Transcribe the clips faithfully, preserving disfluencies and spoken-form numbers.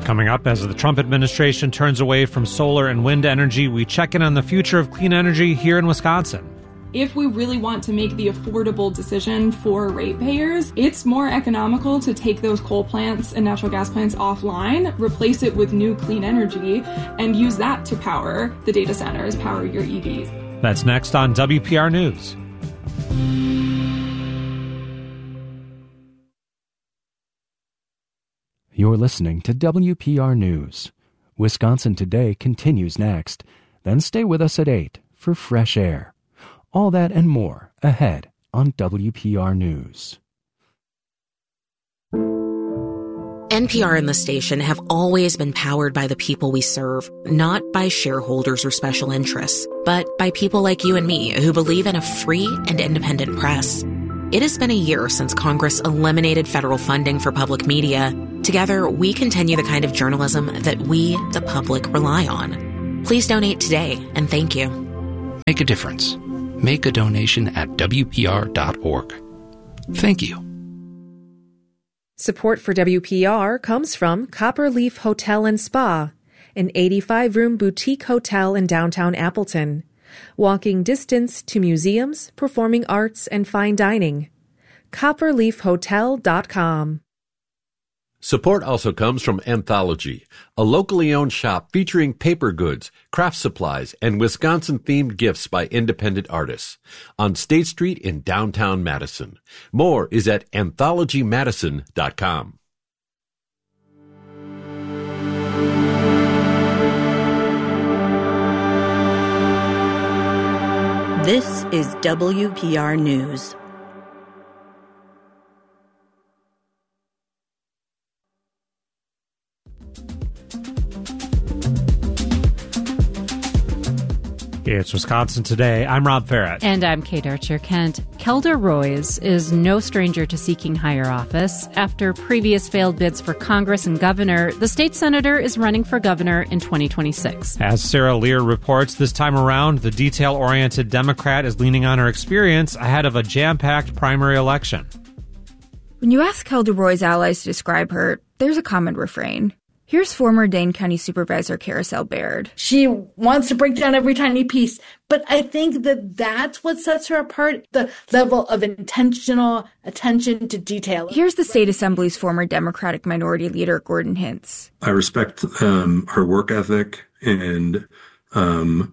Coming up, as the Trump administration turns away from solar and wind energy, we check in on the future of clean energy here in Wisconsin. If we really want to make the affordable decision for ratepayers, it's more economical to take those coal plants and natural gas plants offline, replace it with new clean energy, and use that to power the data centers, power your E Vs. That's next on W P R News. You're listening to W P R News. Wisconsin Today continues next. Then stay with us at eight for Fresh Air. All that and more ahead on W P R News. N P R and the station have always been powered by the people we serve, not by shareholders or special interests, but by people like you and me who believe in a free and independent press. It has been a year since Congress eliminated federal funding for public media. Together, we continue the kind of journalism that we, the public, rely on. Please donate today, and thank you. Make a difference. Make a donation at W P R dot org. Thank you. Support for W P R comes from Copperleaf Hotel and Spa, an eighty-five room boutique hotel in downtown Appleton. Walking distance to museums, performing arts, and fine dining. copperleaf hotel dot com. Support also comes from Anthology, a locally owned shop featuring paper goods, craft supplies, and Wisconsin-themed gifts by independent artists on State Street in downtown Madison. More is at anthology madison dot com. This is W P R News. It's Wisconsin Today. I'm Rob Farrett. And I'm Kate Archer-Kent. Kelda Roys is no stranger to seeking higher office. After previous failed bids for Congress and governor, the state senator is running for governor in twenty twenty-six. As Sarah Lear reports, this time around, the detail-oriented Democrat is leaning on her experience ahead of a jam-packed primary election. When you ask Kelda Roy's allies to describe her, there's a common refrain. Here's former Dane County Supervisor Carousel Baird. She wants to break down every tiny piece, but I think that that's what sets her apart, the level of intentional attention to detail. Here's the State Assembly's former Democratic Minority Leader Gordon Hintz. I respect um, her work ethic and um,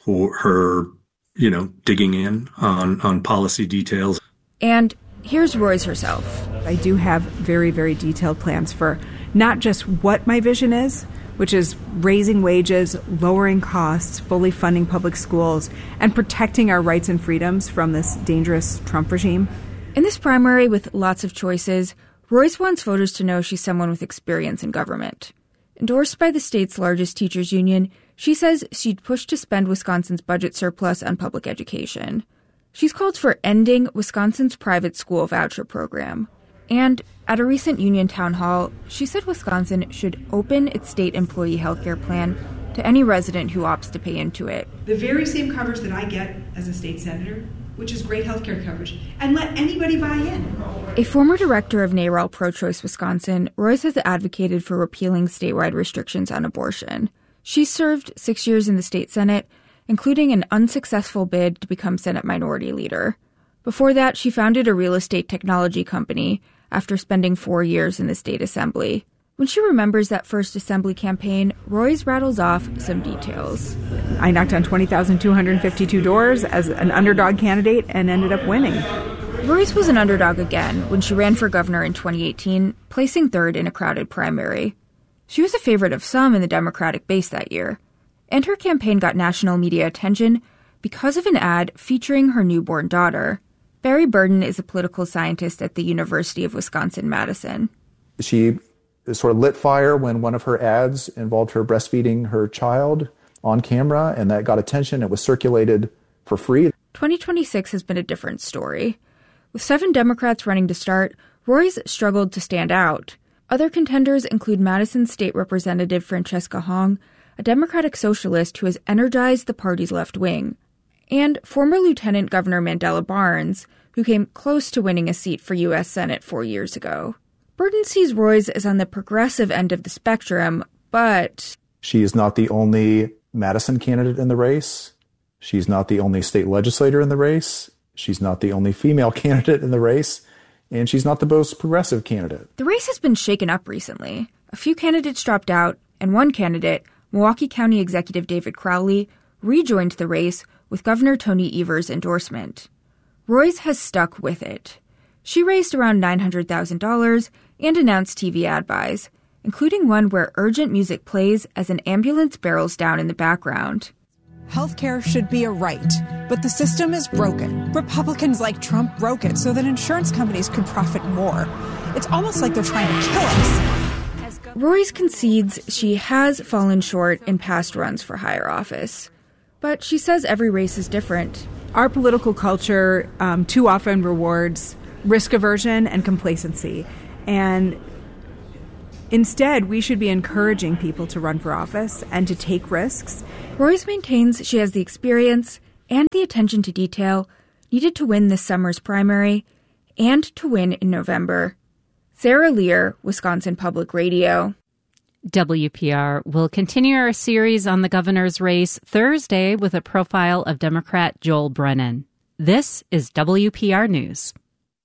her, you know, digging in on, on policy details. And here's Roys herself. I do have very, very detailed plans for not just what my vision is, which is raising wages, lowering costs, fully funding public schools, and protecting our rights and freedoms from this dangerous Trump regime. In this primary with lots of choices, Roys wants voters to know she's someone with experience in government. Endorsed by the state's largest teachers union, she says she'd push to spend Wisconsin's budget surplus on public education. She's called for ending Wisconsin's private school voucher program. And at a recent union town hall, she said Wisconsin should open its state employee health care plan to any resident who opts to pay into it. The very same coverage that I get as a state senator, which is great health care coverage, and let anybody buy in. A former director of NARAL Pro-Choice Wisconsin, Roys has advocated for repealing statewide restrictions on abortion. She served six years in the state Senate, including an unsuccessful bid to become Senate Minority Leader. Before that, she founded a real estate technology company after spending four years in the state assembly. When she remembers that first assembly campaign, Roys rattles off some details. I knocked on twenty thousand two hundred fifty-two doors as an underdog candidate and ended up winning. Roys was an underdog again when she ran for governor in twenty eighteen, placing third in a crowded primary. She was a favorite of some in the Democratic base that year, and her campaign got national media attention because of an ad featuring her newborn daughter. Barry Burden is a political scientist at the University of Wisconsin-Madison. She sort of lit fire when one of her ads involved her breastfeeding her child on camera, and that got attention. It was circulated for free. twenty twenty-six has been a different story. With seven Democrats running to start, Roys struggled to stand out. Other contenders include Madison State Representative Francesca Hong, a Democratic socialist who has energized the party's left wing, and former Lieutenant Governor Mandela Barnes, who came close to winning a seat for U S Senate four years ago. Burton sees Royce as on the progressive end of the spectrum, but... She is not the only Madison candidate in the race. She's not the only state legislator in the race. She's not the only female candidate in the race. And she's not the most progressive candidate. The race has been shaken up recently. A few candidates dropped out, and one candidate, Milwaukee County Executive David Crowley, rejoined the race with Governor Tony Evers' endorsement. Royce has stuck with it. She raised around nine hundred thousand dollars and announced T V ad buys, including one where urgent music plays as an ambulance barrels down in the background. Healthcare should be a right, but the system is broken. Republicans like Trump broke it so that insurance companies could profit more. It's almost like they're trying to kill us. Royce concedes she has fallen short in past runs for higher office, but she says every race is different. Our political culture um, too often rewards risk aversion and complacency, and instead, we should be encouraging people to run for office and to take risks. Royce maintains she has the experience and the attention to detail needed to win this summer's primary and to win in November. Sarah Lear, Wisconsin Public Radio. W P R will continue our series on the governor's race Thursday with a profile of Democrat Joel Brennan. This is W P R News.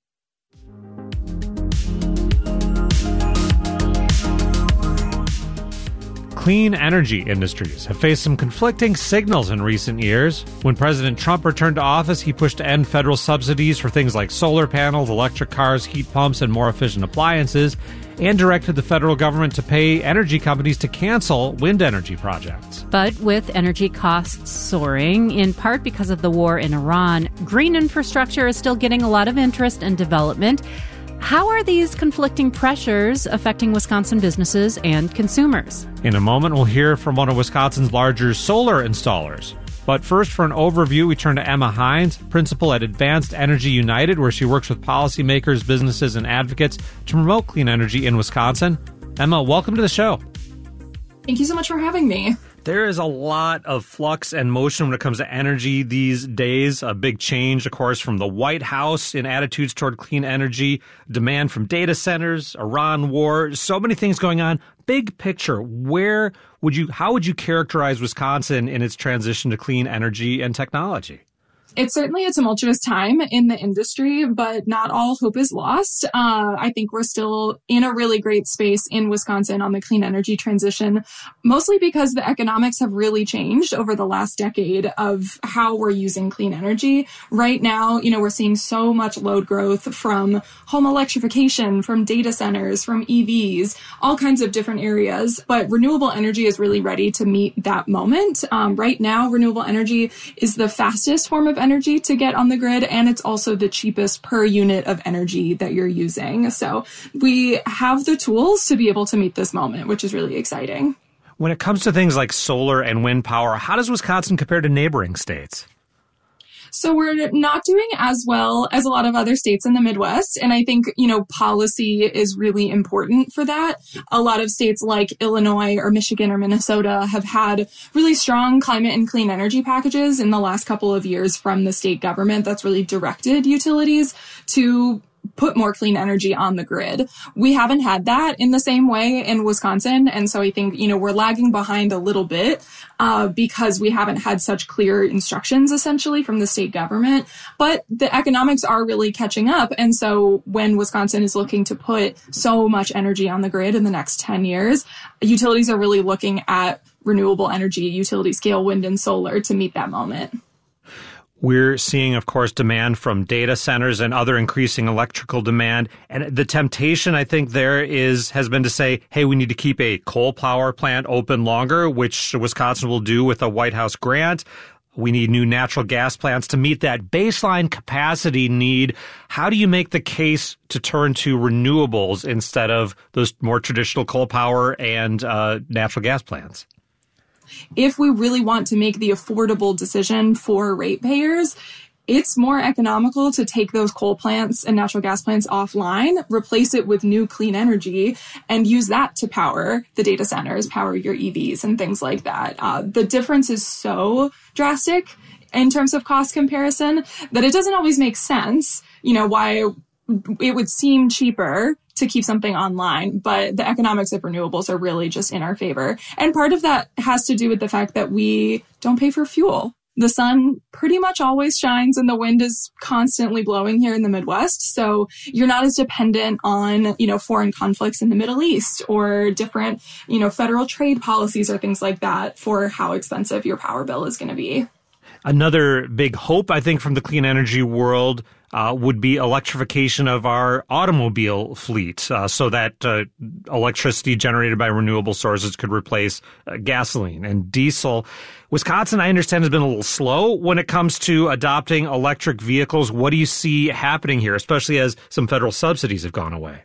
Clean energy industries have faced some conflicting signals in recent years. When President Trump returned to office, he pushed to end federal subsidies for things like solar panels, electric cars, heat pumps, and more efficient appliances, and directed the federal government to pay energy companies to cancel wind energy projects. But with energy costs soaring, in part because of the war in Iran, green infrastructure is still getting a lot of interest and development. How are these conflicting pressures affecting Wisconsin businesses and consumers? In a moment, we'll hear from one of Wisconsin's larger solar installers. But first, for an overview, we turn to Emma Hines, principal at Advanced Energy United, where she works with policymakers, businesses, and advocates to promote clean energy in Wisconsin. Emma, welcome to the show. Thank you so much for having me. There is a lot of flux and motion when it comes to energy these days. A big change, of course, from the White House in attitudes toward clean energy, demand from data centers, Iran war, so many things going on. Big picture, where would you, how would you characterize Wisconsin in its transition to clean energy and technology? It's certainly a tumultuous time in the industry, but not all hope is lost. Uh, I think we're still in a really great space in Wisconsin on the clean energy transition, mostly because the economics have really changed over the last decade of how we're using clean energy. Right now, you know, we're seeing so much load growth from home electrification, from data centers, from E Vs, all kinds of different areas. But renewable energy is really ready to meet that moment. Um, right now, renewable energy is the fastest form of energy energy to get on the grid, and it's also the cheapest per unit of energy that you're using. So we have the tools to be able to meet this moment, which is really exciting. When it comes to things like solar and wind power, how does Wisconsin compare to neighboring states? So we're not doing as well as a lot of other states in the Midwest. And I think, you know, policy is really important for that. A lot of states like Illinois or Michigan or Minnesota have had really strong climate and clean energy packages in the last couple of years from the state government that's really directed utilities to put more clean energy on the grid. We haven't had that in the same way in Wisconsin. And so I think, you know, we're lagging behind a little bit uh, because we haven't had such clear instructions essentially from the state government. But the economics are really catching up. And so when Wisconsin is looking to put so much energy on the grid in the next ten years, utilities are really looking at renewable energy, utility scale wind and solar to meet that moment. We're seeing, of course, demand from data centers and other increasing electrical demand. And the temptation, I think, there is has been to say, hey, we need to keep a coal power plant open longer, which Wisconsin will do with a White House grant. We need new natural gas plants to meet that baseline capacity need. How do you make the case to turn to renewables instead of those more traditional coal power and uh, natural gas plants? If we really want to make the affordable decision for ratepayers, it's more economical to take those coal plants and natural gas plants offline, replace it with new clean energy, and use that to power the data centers, power your E Vs and things like that. Uh, the difference is so drastic in terms of cost comparison that it doesn't always make sense, you know, why it would seem cheaper to keep something online, but the economics of renewables are really just in our favor. And part of that has to do with the fact that we don't pay for fuel. The sun pretty much always shines and the wind is constantly blowing here in the Midwest. So you're not as dependent on, you know, foreign conflicts in the Middle East or different, you know, federal trade policies or things like that for how expensive your power bill is going to be. Another big hope, I think, from the clean energy world uh, would be electrification of our automobile fleet uh, so that uh, electricity generated by renewable sources could replace uh, gasoline and diesel. Wisconsin, I understand, has been a little slow when it comes to adopting electric vehicles. What do you see happening here, especially as some federal subsidies have gone away?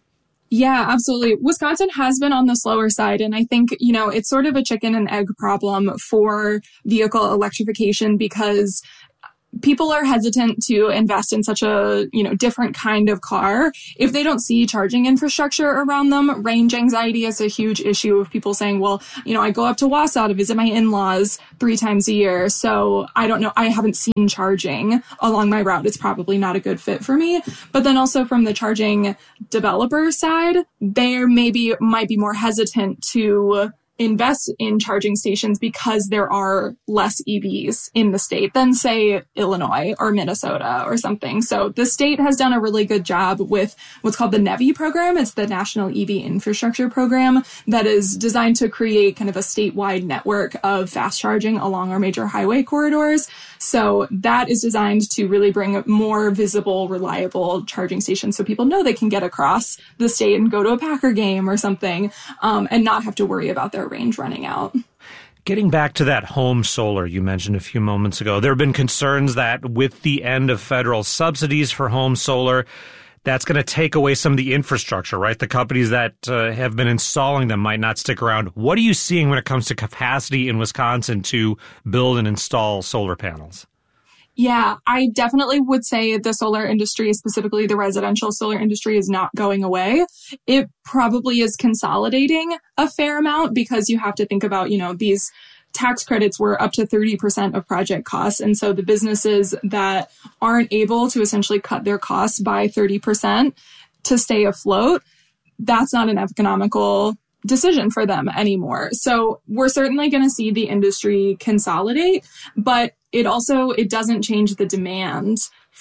Yeah, absolutely. Wisconsin has been on the slower side. And I think, you know, it's sort of a chicken and egg problem for vehicle electrification because people are hesitant to invest in such a, you know, different kind of car if they don't see charging infrastructure around them. Range anxiety is a huge issue of people saying, well, you know, I go up to Wausau to visit my in-laws three times a year. So I don't know. I haven't seen charging along my route. It's probably not a good fit for me. But then also from the charging developer side, they maybe might be more hesitant to invest in charging stations because there are less E Vs in the state than, say, Illinois or Minnesota or something. So the state has done a really good job with what's called the NEVI program. It's the National E V Infrastructure Program that is designed to create kind of a statewide network of fast charging along our major highway corridors. So that is designed to really bring more visible, reliable charging stations so people know they can get across the state and go to a Packer game or something um, and not have to worry about their range running out. Getting back to that home solar you mentioned a few moments ago, there have been concerns that with the end of federal subsidies for home solar, that's going to take away some of the infrastructure, right? The companies that uh, have been installing them might not stick around. What are you seeing when it comes to capacity in Wisconsin to build and install solar panels? Yeah, I definitely would say the solar industry, specifically the residential solar industry, is not going away. It probably is consolidating a fair amount because you have to think about, you know, these tax credits were up to thirty percent of project costs. And so the businesses that aren't able to essentially cut their costs by thirty percent to stay afloat, that's not an economical decision for them anymore. So we're certainly going to see the industry consolidate, but it also, it doesn't change the demand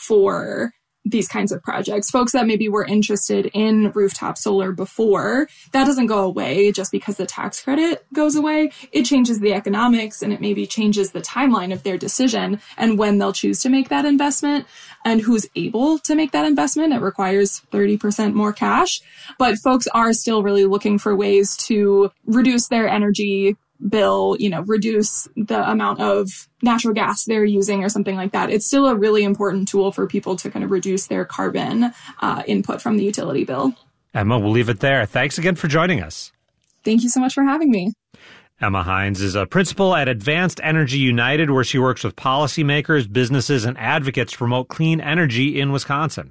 for these kinds of projects. Folks that maybe were interested in rooftop solar before, that doesn't go away just because the tax credit goes away. It changes the economics and it maybe changes the timeline of their decision and when they'll choose to make that investment and who's able to make that investment. It requires thirty percent more cash, but folks are still really looking for ways to reduce their energy bill, you know, reduce the amount of natural gas they're using or something like that. It's still a really important tool for people to kind of reduce their carbon uh, input from the utility bill. Emma, we'll leave it there. Thanks again for joining us. Thank you so much for having me. Emma Hines is a principal at Advanced Energy United, where she works with policymakers, businesses, and advocates to promote clean energy in Wisconsin.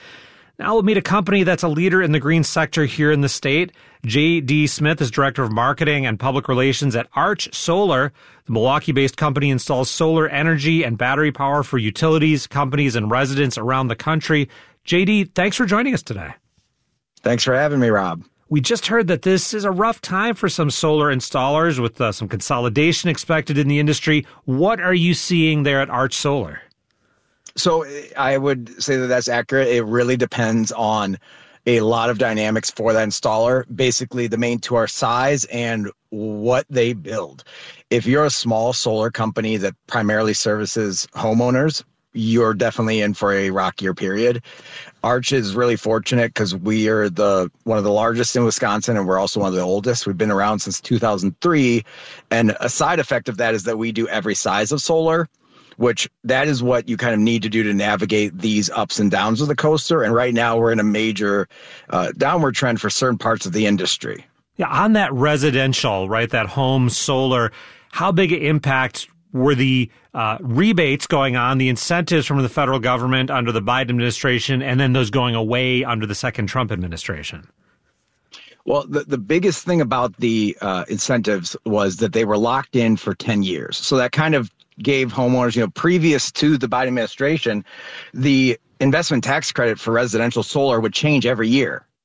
Now we'll meet a company that's a leader in the green sector here in the state. J D. Smith is Director of Marketing and Public Relations at Arch Solar. The Milwaukee-based company installs solar energy and battery power for utilities, companies, and residents around the country. J D, thanks for joining us today. Thanks for having me, Rob. We just heard that this is a rough time for some solar installers with uh, some consolidation expected in the industry. What are you seeing there at Arch Solar? So I would say that that's accurate. It really depends on a lot of dynamics for that installer. Basically, the main two are size and what they build. If you're a small solar company that primarily services homeowners, you're definitely in for a rockier period. Arch is really fortunate because we are the one of the largest in Wisconsin, and we're also one of the oldest. We've been around since two thousand three. And a side effect of that is that we do every size of solar, which that is what you kind of need to do to navigate these ups and downs of the coaster. And right now we're in a major uh, downward trend for certain parts of the industry. Yeah, on that residential, right, that home solar, how big an impact were the uh, rebates going on, the incentives from the federal government under the Biden administration, and then those going away under the second Trump administration? Well, the, the biggest thing about the uh, incentives was that they were locked in for ten years. So that kind of gave homeowners, you know, previous to the Biden administration, the investment tax credit for residential solar would change every year.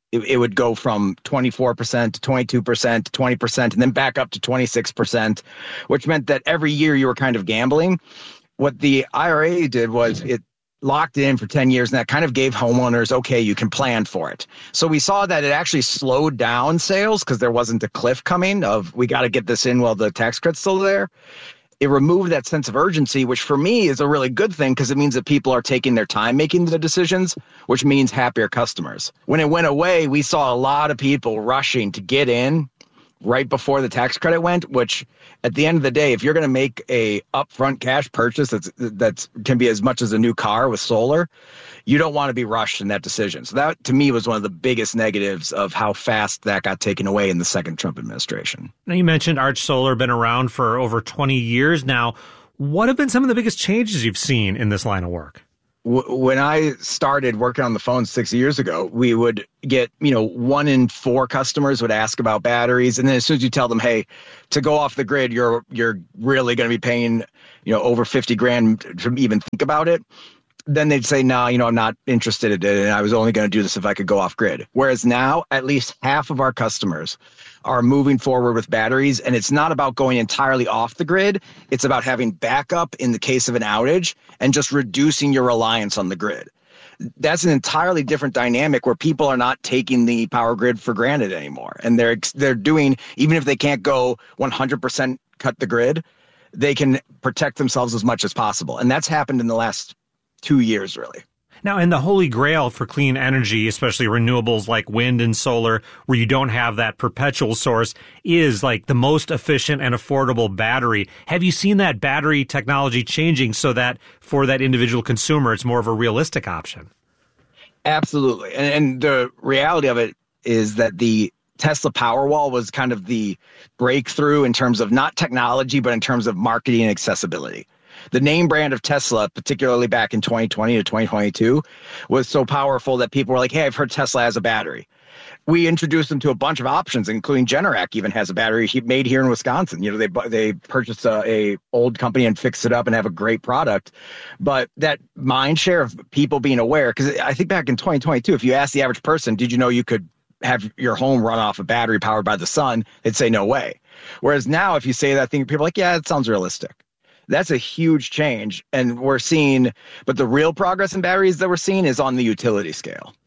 it, it would go from twenty-four percent to twenty-two percent to twenty percent and then back up to twenty-six percent, which meant that every year you were kind of gambling. What the I R A did was it locked in for ten years, and that kind of gave homeowners, okay, you can plan for it. So we saw that it actually slowed down sales because there wasn't a cliff coming of we got to get this in while the tax credit's still there. It removed that sense of urgency, which for me is a really good thing because it means that people are taking their time making the decisions, which means happier customers. When it went away, we saw a lot of people rushing to get in right before the tax credit went, which at the end of the day, if you're going to make a upfront cash purchase that's that's can be as much as a new car with solar, you don't want to be rushed in that decision. So that, to me, was one of the biggest negatives of how fast that got taken away in the second Trump administration. Now, you mentioned Arch Solar, been around for over twenty years now. What have been some of the biggest changes you've seen in this line of work? When I started working on the phone six years ago, we would get, you know, one in four customers would ask about batteries. And then as soon as you tell them, hey, to go off the grid, you're you're really going to be paying, you know, over fifty grand to even think about it. Then they'd say, no, you know, I'm not interested in it. And I was only going to do this if I could go off grid. Whereas now, at least half of our customers are moving forward with batteries. And it's not about going entirely off the grid. It's about having backup in the case of an outage and just reducing your reliance on the grid. That's an entirely different dynamic where people are not taking the power grid for granted anymore. And they're they're doing, even if they can't go one hundred percent cut the grid, they can protect themselves as much as possible. And that's happened in the last two years, really. Now, in the holy grail for clean energy, especially renewables like wind and solar, where you don't have that perpetual source, is like the most efficient and affordable battery. Have you seen that battery technology changing so that for that individual consumer, it's more of a realistic option? Absolutely. And, and the reality of it is that the Tesla Powerwall was kind of the breakthrough in terms of not technology, but in terms of marketing and accessibility. The name brand of Tesla, particularly back in twenty twenty to twenty twenty-two, was so powerful that people were like, hey, I've heard Tesla has a battery. We introduced them to a bunch of options, including Generac even has a battery made here in Wisconsin. You know, they they purchased a, a old company and fixed it up and have a great product. But that mind share of people being aware, because I think back in twenty twenty-two, if you asked the average person, did you know you could have your home run off a battery powered by the sun? They'd say no way. Whereas now, if you say that thing, people are like, yeah, it sounds realistic. That's a huge change. And we're seeing, but the real progress in batteries that we're seeing is on the utility scale.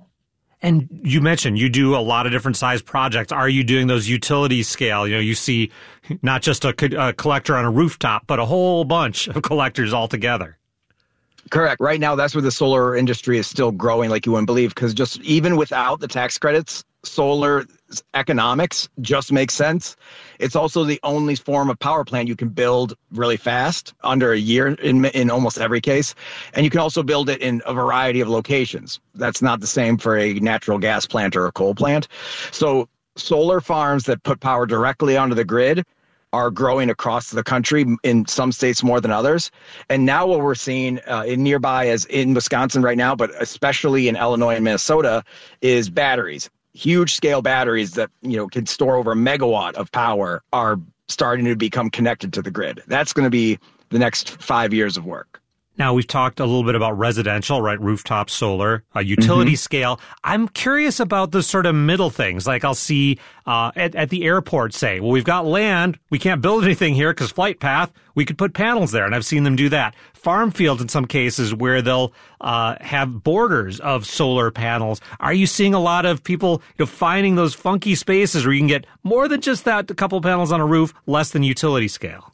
And you mentioned you do a lot of different size projects. Are you doing those utility scale? You know, you see not just a, a collector on a rooftop, but a whole bunch of collectors all together. Correct. Right now, that's where the solar industry is still growing like you wouldn't believe, because just even without the tax credits, solar economics just makes sense. It's also the only form of power plant you can build really fast, under a year in in almost every case. And you can also build it in a variety of locations. That's not the same for a natural gas plant or a coal plant. So solar farms that put power directly onto the grid are growing across the country, in some states more than others. And now what we're seeing uh, in nearby, as in Wisconsin right now, but especially in Illinois and Minnesota, is batteries. Huge scale batteries that, you know, can store over a megawatt of power are starting to become connected to the grid. That's going to be the next five years of work. Now, we've talked a little bit about residential, right? Rooftop solar, uh, utility mm-hmm. scale. I'm curious about the sort of middle things. Like I'll see uh, at, at the airport say, well, we've got land. We can't build anything here because flight path. We could put panels there. And I've seen them do that. Farm fields in some cases where they'll uh, have borders of solar panels. Are you seeing a lot of people, you know, finding those funky spaces where you can get more than just that, a couple panels on a roof, less than utility scale?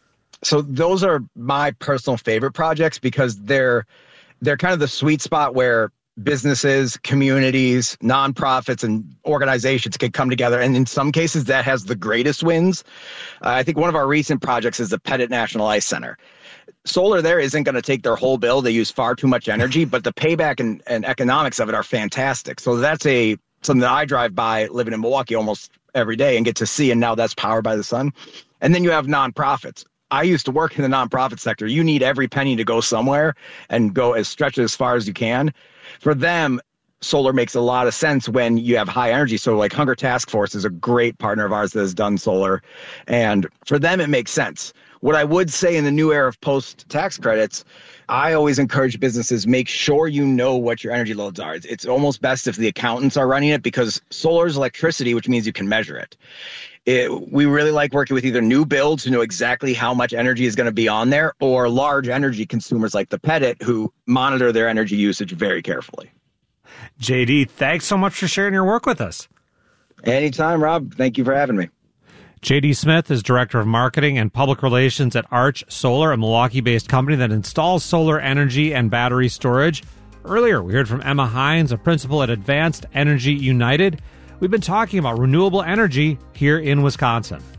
So those are my personal favorite projects because they're they're kind of the sweet spot where businesses, communities, nonprofits, and organizations can come together. And in some cases, that has the greatest wins. Uh, I think one of our recent projects is the Pettit National Ice Center. Solar there isn't going to take their whole bill. They use far too much energy, but the payback and, and economics of it are fantastic. So that's a something that I drive by living in Milwaukee almost every day and get to see. And now that's powered by the sun. And then you have nonprofits. I used to work in the nonprofit sector. You need every penny to go somewhere and go as stretch it as far as you can. For them, solar makes a lot of sense when you have high energy. So like Hunger Task Force is a great partner of ours that has done solar. And for them, it makes sense. What I would say in the new era of post-tax credits, I always encourage businesses, make sure you know what your energy loads are. It's, it's almost best if the accountants are running it, because solar is electricity, which means you can measure it. It, we really like working with either new builds who know exactly how much energy is going to be on there, or large energy consumers like the Pettit who monitor their energy usage very carefully. J D, thanks so much for sharing your work with us. Anytime, Rob. Thank you for having me. J D Smith is Director of Marketing and Public Relations at Arch Solar, a Milwaukee-based company that installs solar energy and battery storage. Earlier, we heard from Emma Hines, a principal at Advanced Energy United. We've been talking about renewable energy here in Wisconsin.